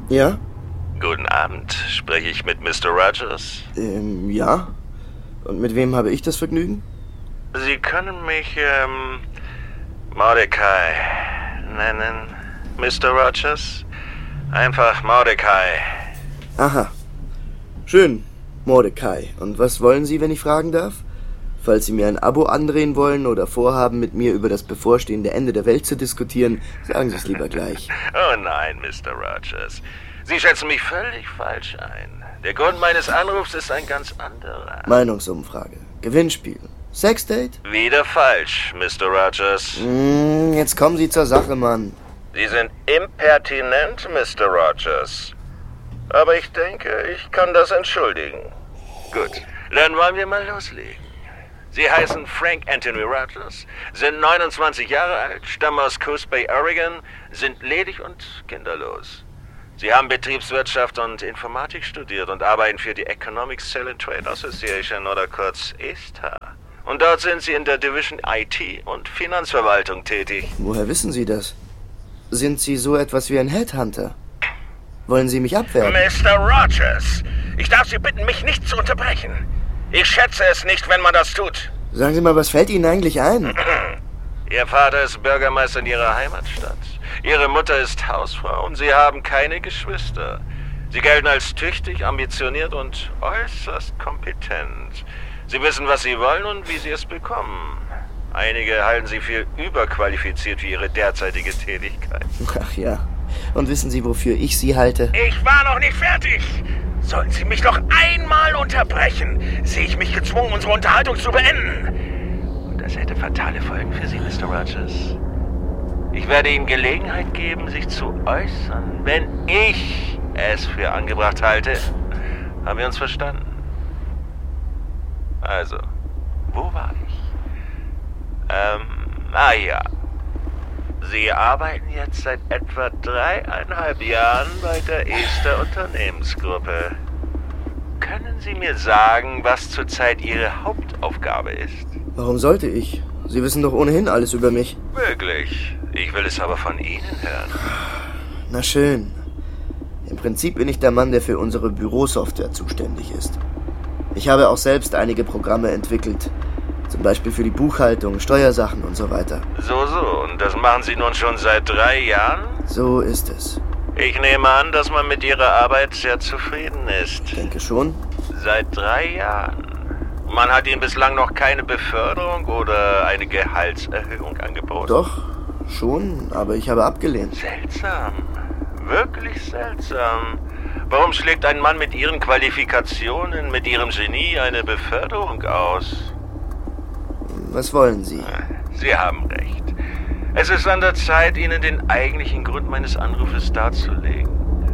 Ja? Guten Abend. Spreche ich mit Mr. Rogers? Ja. Und mit wem habe ich das Vergnügen? Sie können mich, Mordecai nennen, Mr. Rogers. Einfach Mordecai. Aha. Schön, Mordecai. Und was wollen Sie, wenn ich fragen darf? Falls Sie mir ein Abo andrehen wollen oder vorhaben, mit mir über das bevorstehende Ende der Welt zu diskutieren, sagen Sie es lieber gleich. Oh nein, Mr. Rogers. Sie schätzen mich völlig falsch ein. Der Grund meines Anrufs ist ein ganz anderer. Meinungsumfrage. Gewinnspiel. Sexdate? Wieder falsch, Mr. Rogers. Jetzt kommen Sie zur Sache, Mann. Sie sind impertinent, Mr. Rogers. Aber ich denke, ich kann das entschuldigen. Gut, dann wollen wir mal loslegen. Sie heißen Frank Anthony Rogers, sind 29 Jahre alt, stammen aus Coast Bay, Oregon, sind ledig und kinderlos. Sie haben Betriebswirtschaft und Informatik studiert und arbeiten für die Economic Sale and Trade Association oder kurz ESTA. Und dort sind Sie in der Division IT und Finanzverwaltung tätig. Woher wissen Sie das? Sind Sie so etwas wie ein Headhunter? Wollen Sie mich abwerben? Mr. Rogers, ich darf Sie bitten, mich nicht zu unterbrechen. Ich schätze es nicht, wenn man das tut. Sagen Sie mal, was fällt Ihnen eigentlich ein? Ihr Vater ist Bürgermeister in Ihrer Heimatstadt. Ihre Mutter ist Hausfrau und Sie haben keine Geschwister. Sie gelten als tüchtig, ambitioniert und äußerst kompetent. Sie wissen, was Sie wollen und wie Sie es bekommen. Einige halten Sie für überqualifiziert für Ihre derzeitige Tätigkeit. Ach ja. Und wissen Sie, wofür ich Sie halte? Ich war noch nicht fertig. Sollten Sie mich noch einmal unterbrechen, sehe ich mich gezwungen, unsere Unterhaltung zu beenden. Und das hätte fatale Folgen für Sie, Mr. Rogers. Ich werde Ihnen Gelegenheit geben, sich zu äußern, wenn ich es für angebracht halte. Haben wir uns verstanden? Also, wo war ich? Ja. Sie arbeiten jetzt seit etwa 3,5 Jahren bei der ESTA Unternehmensgruppe. Können Sie mir sagen, was zurzeit Ihre Hauptaufgabe ist? Warum sollte ich? Sie wissen doch ohnehin alles über mich. Wirklich? Ich will es aber von Ihnen hören. Na schön. Im Prinzip bin ich der Mann, der für unsere Bürosoftware zuständig ist. Ich habe auch selbst einige Programme entwickelt. Zum Beispiel für die Buchhaltung, Steuersachen und so weiter. So. Und das machen Sie nun schon seit 3 Jahren? So ist es. Ich nehme an, dass man mit Ihrer Arbeit sehr zufrieden ist. Ich denke schon. Seit 3 Jahren. Man hat Ihnen bislang noch keine Beförderung oder eine Gehaltserhöhung angeboten? Doch, schon, aber ich habe abgelehnt. Seltsam. Wirklich seltsam. Warum schlägt ein Mann mit Ihren Qualifikationen, mit Ihrem Genie eine Beförderung aus? Was wollen Sie? Sie haben recht. Es ist an der Zeit, Ihnen den eigentlichen Grund meines Anrufes darzulegen.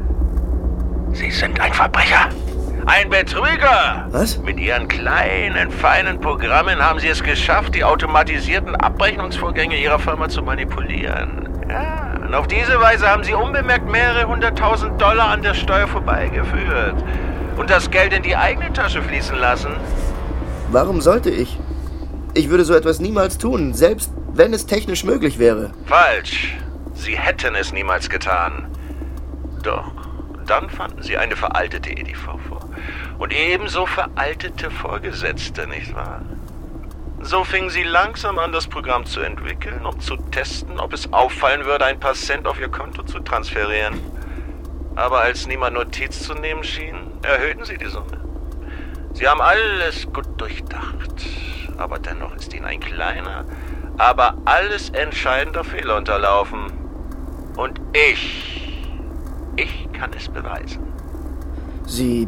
Sie sind ein Verbrecher. Ein Betrüger! Was? Mit Ihren kleinen, feinen Programmen haben Sie es geschafft, die automatisierten Abrechnungsvorgänge Ihrer Firma zu manipulieren. Ja, und auf diese Weise haben Sie unbemerkt mehrere 100.000 $ an der Steuer vorbeigeführt und das Geld in die eigene Tasche fließen lassen. Warum sollte ich? Ich würde so etwas niemals tun, selbst wenn es technisch möglich wäre. Falsch. Sie hätten es niemals getan. Doch, dann fanden Sie eine veraltete EDV vor. Und ebenso veraltete Vorgesetzte, nicht wahr? So fingen Sie langsam an, das Programm zu entwickeln, um zu testen, ob es auffallen würde, ein paar Cent auf Ihr Konto zu transferieren. Aber als niemand Notiz zu nehmen schien, erhöhten Sie die Summe. Sie haben alles gut durchdacht. Aber dennoch ist Ihnen ein kleiner, aber alles entscheidender Fehler unterlaufen. Und ich kann es beweisen. Sie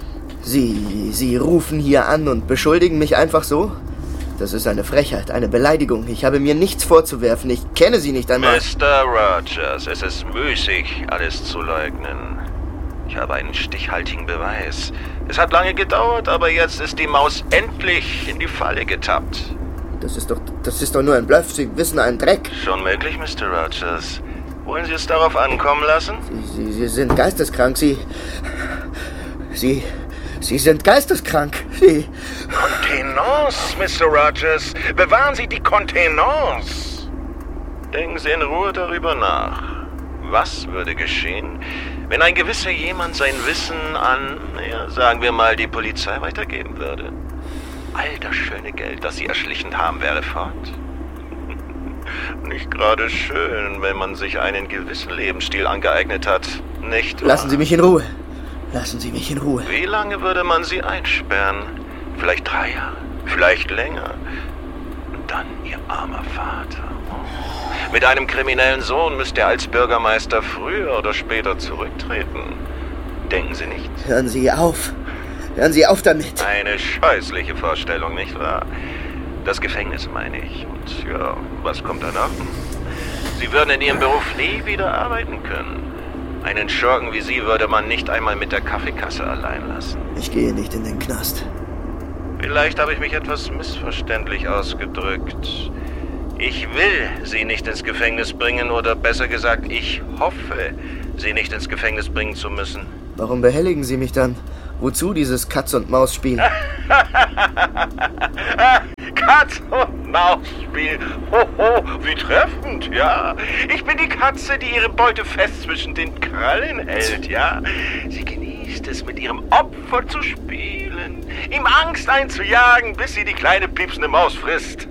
rufen hier an und beschuldigen mich einfach so? Das ist eine Frechheit, eine Beleidigung. Ich habe mir nichts vorzuwerfen. Ich kenne Sie nicht einmal. Mr. Rogers, es ist müßig, alles zu leugnen. Ich habe einen stichhaltigen Beweis. Es hat lange gedauert, aber jetzt ist die Maus endlich in die Falle getappt. Das ist doch nur ein Bluff. Sie wissen einen Dreck. Schon möglich, Mr. Rogers. Wollen Sie es darauf ankommen lassen? Sie sind geisteskrank. Sie sind geisteskrank. Kontenance, Mr. Rogers. Bewahren Sie die Kontenance. Denken Sie in Ruhe darüber nach. Was würde geschehen, wenn ein gewisser jemand sein Wissen an, sagen wir mal, die Polizei weitergeben würde? All das schöne Geld, das sie erschlichen haben, wäre fort. Nicht gerade schön, wenn man sich einen gewissen Lebensstil angeeignet hat, nicht wahr? Lassen Sie mich in Ruhe. Lassen Sie mich in Ruhe. Wie lange würde man sie einsperren? Vielleicht 3 Jahre, vielleicht länger. Und dann Ihr armer Vater. Mit einem kriminellen Sohn müsste er als Bürgermeister früher oder später zurücktreten. Denken Sie nicht? Hören Sie auf. Hören Sie auf damit. Eine scheußliche Vorstellung, nicht wahr? Das Gefängnis, meine ich. Und ja, was kommt danach? Sie würden in Ihrem Beruf nie wieder arbeiten können. Einen Schurken wie Sie würde man nicht einmal mit der Kaffeekasse allein lassen. Ich gehe nicht in den Knast. Vielleicht habe ich mich etwas missverständlich ausgedrückt. Ich will Sie nicht ins Gefängnis bringen, oder besser gesagt, ich hoffe, Sie nicht ins Gefängnis bringen zu müssen. Warum behelligen Sie mich dann? Wozu dieses Katz-und-Maus-Spiel? Katz-und-Maus-Spiel. Hoho, wie treffend, ja. Ich bin die Katze, die ihre Beute fest zwischen den Krallen hält, ja. Sie genießt es, mit ihrem Opfer zu spielen, ihm Angst einzujagen, bis sie die kleine piepsende Maus frisst.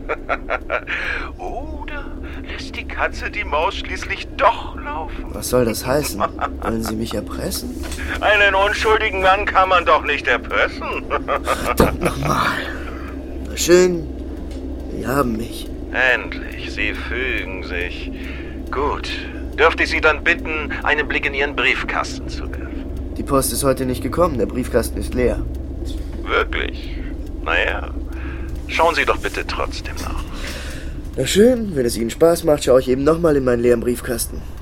Oder lässt die Katze die Maus schließlich doch laufen? Was soll das heißen? Wollen Sie mich erpressen? Einen unschuldigen Mann kann man doch nicht erpressen. Verdammt nochmal. Schön, Sie haben mich. Endlich, Sie fügen sich. Gut, dürfte ich Sie dann bitten, einen Blick in Ihren Briefkasten zu werfen? Die Post ist heute nicht gekommen, der Briefkasten ist leer. Wirklich? Naja, schauen Sie doch bitte trotzdem nach. Na schön, wenn es Ihnen Spaß macht, schaue ich eben nochmal in meinen leeren Briefkasten.